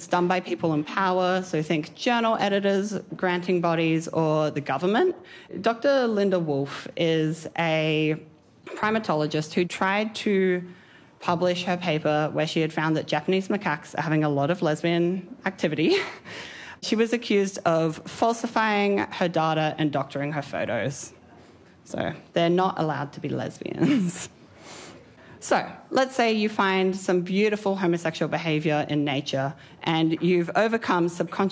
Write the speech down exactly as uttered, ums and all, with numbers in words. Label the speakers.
Speaker 1: done by people in power, so think journal editors, granting bodies, or the government. Doctor Linda Wolf is a primatologist who tried to publish her paper where she had found that Japanese macaques are having a lot of lesbian activity. She was accused of falsifying her data and doctoring her photos. So they're not allowed to be lesbians. So let's say you find some beautiful homosexual behaviour in nature and you've overcome subconscious